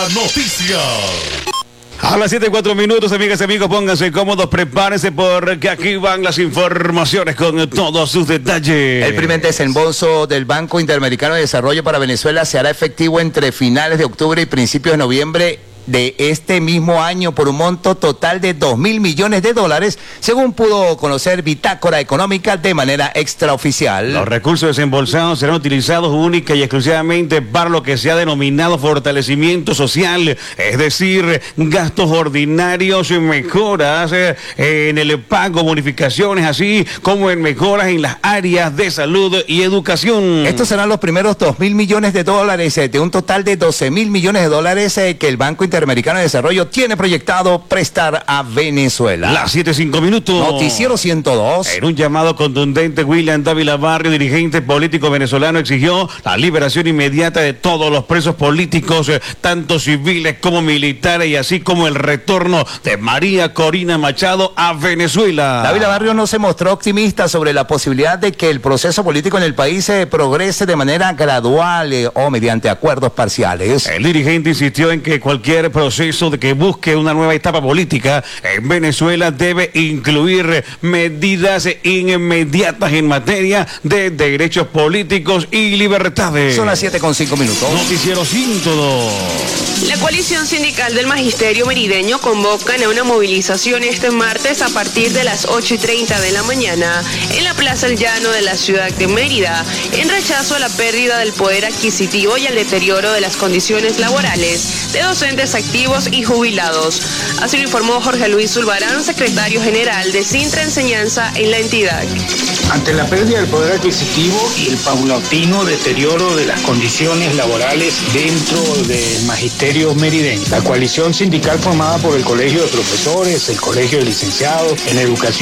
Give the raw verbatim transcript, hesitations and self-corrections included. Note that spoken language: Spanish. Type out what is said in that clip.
la noticia. A las siete y cuatro minutos, amigas y amigos, pónganse cómodos, prepárense porque aquí van las informaciones con todos sus detalles. El primer desembolso del Banco Interamericano de Desarrollo para Venezuela se hará efectivo entre finales de octubre y principios de noviembre de este mismo año por un monto total de dos mil millones de dólares, según pudo conocer Bitácora Económica de manera extraoficial. Los recursos desembolsados serán utilizados única y exclusivamente para lo que se ha denominado fortalecimiento social, es decir, gastos ordinarios y mejoras eh, en el pago, bonificaciones, así como en mejoras en las áreas de salud y educación. Estos serán los primeros dos mil millones de dólares eh, de un total de doce mil millones de dólares eh, que el Banco Interamericano de Desarrollo tiene proyectado prestar a Venezuela. Las siete cinco minutos. Noticiero ciento dos. En un llamado contundente, William Dávila Barrio, dirigente político venezolano, exigió la liberación inmediata de todos los presos políticos, eh, tanto civiles como militares, y así como el retorno de María Corina Machado a Venezuela. Dávila Barrio no se mostró optimista sobre la posibilidad de que el proceso político en el país eh, progrese de manera gradual eh, o mediante acuerdos parciales. El dirigente insistió en que cualquier proceso de que busque una nueva etapa política en Venezuela debe incluir medidas inmediatas en materia de derechos políticos y libertades. Son las siete con cinco minutos. Noticiero ciento dos. La coalición sindical del magisterio merideño convocan a una movilización este martes a partir de las ocho y treinta de la mañana en la Plaza El Llano de la ciudad de Mérida, en rechazo a la pérdida del poder adquisitivo y al deterioro de las condiciones laborales de docentes activos y jubilados. Así lo informó Jorge Luis Zulbarán, secretario general de Sintra Enseñanza en la entidad. Ante la pérdida del poder adquisitivo y el paulatino deterioro de las condiciones laborales dentro del magisterio merideño, la coalición sindical formada por el Colegio de Profesores, el Colegio de Licenciados en Educación